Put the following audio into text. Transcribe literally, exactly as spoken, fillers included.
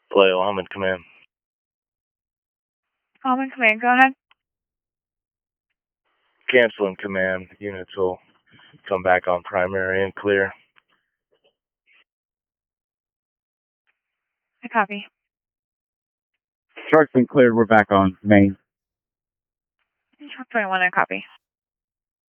Flail, I'm in command. I'm in command. Go ahead. Canceling command. Units will come back on primary and clear. I copy. Truck's been cleared. We're back on main. Truck twenty-one, I copy.